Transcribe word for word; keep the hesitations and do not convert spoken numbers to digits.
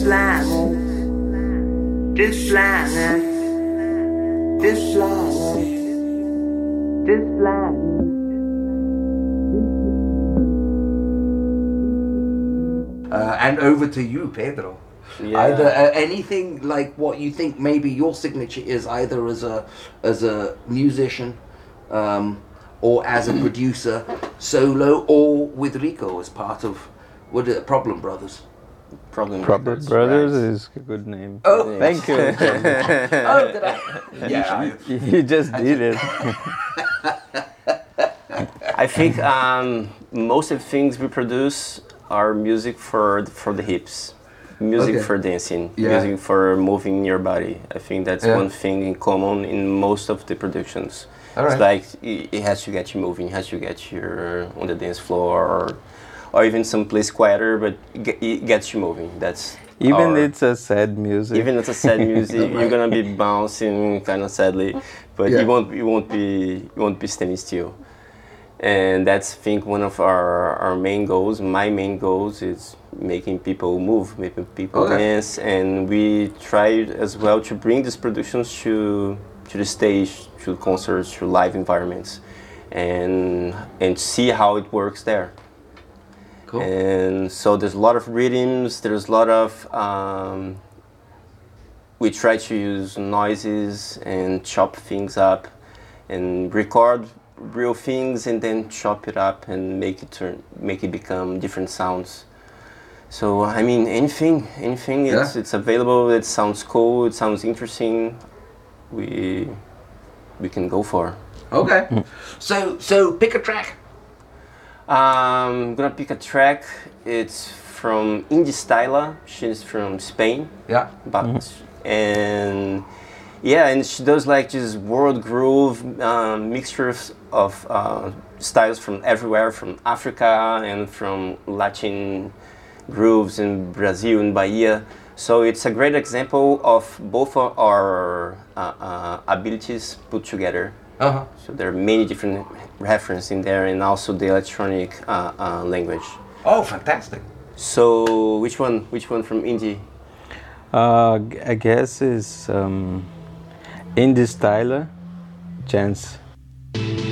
planet, this planet, this planet, this planet. Uh, and over to you, Pedro. Yeah. Either uh, anything like what you think maybe your signature is, either as a as a musician, um, or as a producer, solo, or with Rico as part of what is it, Problem Brothers. Problem, Problem Records, Brothers right. is a good name. Oh, Thank you. oh, did I? Yeah. You just did it. I think um, most of the things we produce are music for for the hips, music Okay. for dancing, Yeah. music for moving your body. I think that's Yeah. one thing in common in most of the productions. All It's right. like it, it has to get you moving, it has to get you on the dance floor, or, or even someplace quieter, but it, get, it gets you moving. That's Even our- it's a sad music. even it's a sad music, you're gonna be bouncing kind of sadly, but Yeah. you won't you won't be you won't be standing still. And that's I think one of our, our main goals. My main goals is making people move, making people Okay. dance, and we try as well to bring these productions to to the stage, to concerts, to live environments, and and see how it works there. Cool. And so there's a lot of rhythms, there's a lot of, um, we try to use noises and chop things up and record real things and then chop it up and make it turn, make it become different sounds. So I mean, anything, anything, it's, Yeah. it's available, it sounds cool, it sounds interesting, we, we can go for. Okay. So so pick a track. I'm gonna pick a track. It's from Indie Styla. She's from Spain, Yeah. but and yeah, and she does like this world groove um, mixtures of uh, styles from everywhere, from Africa and from Latin grooves in Brazil and Bahia. So it's a great example of both of our uh, uh, abilities put together. Uh huh. So there are many different references in there, and also the electronic uh, uh, language. Oh, fantastic. So which one? Which one from indie? Uh, g- I guess is um, Indie Styler, Chance.